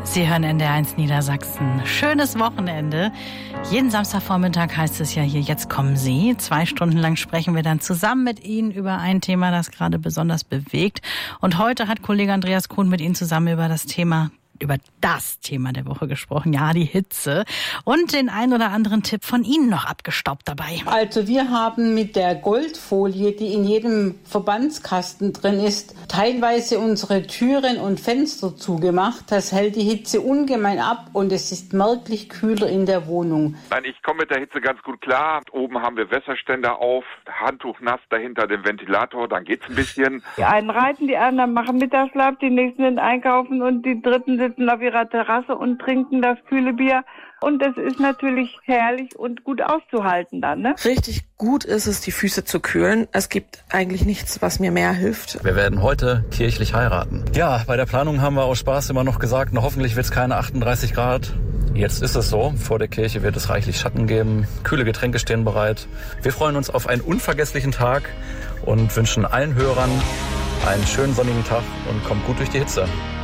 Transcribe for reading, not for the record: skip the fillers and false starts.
Sie hören NDR1 Niedersachsen. Schönes Wochenende. Jeden Samstagvormittag heißt es ja hier, jetzt kommen Sie. 2 Stunden lang sprechen wir dann zusammen mit Ihnen über ein Thema, das gerade besonders bewegt. Und heute hat Kollege Andreas Kuhn mit Ihnen zusammen über das Thema der Woche gesprochen. Ja, die Hitze. Und den ein oder anderen Tipp von Ihnen noch abgestaubt dabei. Also wir haben mit der Goldfolie, die in jedem Verbandskasten drin ist, teilweise unsere Türen und Fenster zugemacht. Das hält die Hitze ungemein ab und es ist merklich kühler in der Wohnung. Nein, ich komme mit der Hitze ganz gut klar. Oben haben wir Wässerständer auf, Handtuch nass dahinter dem Ventilator, dann geht's ein bisschen. Die einen reiten, die anderen machen Mittagsschlaf, die nächsten sind einkaufen und die dritten sitzen auf ihrer Terrasse und trinken das kühle Bier. Und das ist natürlich herrlich und gut auszuhalten dann, ne? Richtig gut ist es, die Füße zu kühlen. Es gibt eigentlich nichts, was mir mehr hilft. Wir werden heute kirchlich heiraten. Ja, bei der Planung haben wir aus Spaß immer noch gesagt, hoffentlich wird es keine 38 Grad. Jetzt ist es so, vor der Kirche wird es reichlich Schatten geben, kühle Getränke stehen bereit. Wir freuen uns auf einen unvergesslichen Tag und wünschen allen Hörern einen schönen sonnigen Tag und kommt gut durch die Hitze.